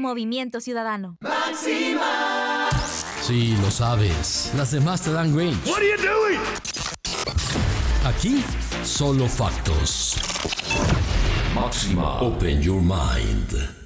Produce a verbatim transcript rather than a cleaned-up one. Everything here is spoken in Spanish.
Movimiento Ciudadano. ¡Máxima! Sí, lo sabes. Las demás te dan range. What are you doing? Aquí, solo factos. Máxima. Open your mind.